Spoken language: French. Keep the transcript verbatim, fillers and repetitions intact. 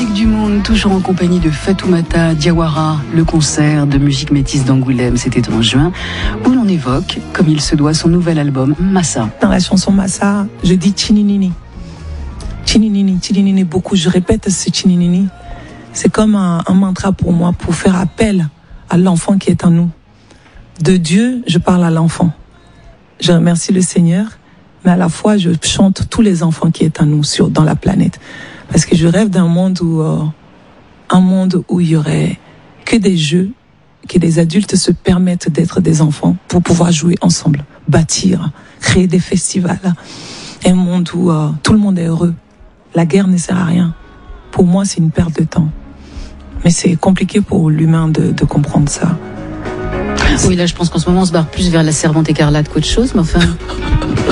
musique du monde, toujours en compagnie de Fatoumata Diawara. Le concert de musique métisse d'Angoulême, c'était en juin, où l'on évoque, comme il se doit, son nouvel album Massa. Dans la chanson Massa, je dis Chininini. Chininini, Chininini, beaucoup. Je répète ce Chininini. C'est comme un, un mantra pour moi, pour faire appel à l'enfant qui est en nous. De Dieu, je parle à l'enfant. Je remercie le Seigneur, mais à la fois, je chante tous les enfants qui sont en nous sur, dans la planète. Parce que je rêve d'un monde où, euh, un monde où il y aurait que des jeux, que les adultes se permettent d'être des enfants pour pouvoir jouer ensemble, bâtir, créer des festivals. Un monde où euh, tout le monde est heureux. La guerre ne sert à rien. Pour moi, c'est une perte de temps. Mais c'est compliqué pour l'humain de, de comprendre ça. Oui, là, je pense qu'en ce moment, on se barre plus vers la Servante écarlate qu'autre chose, mais enfin...